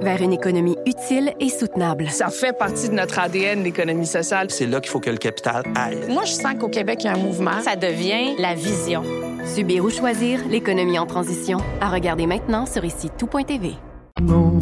vers une économie utile et soutenable. Ça fait partie de notre ADN, l'économie sociale. C'est là qu'il faut que le capital aille. Moi, je sens qu'au Québec, il y a un mouvement. Ça devient la vision. Subir ou choisir l'économie en transition. À regarder maintenant sur ici tout.tv. Mon